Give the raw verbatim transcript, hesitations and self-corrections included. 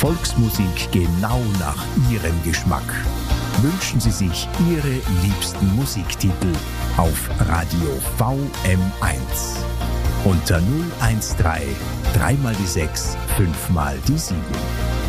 Volksmusik genau nach Ihrem Geschmack. Wünschen Sie sich Ihre liebsten Musiktitel auf Radio V M eins. Unter null eins drei, drei mal die sechs, fünf mal die sieben.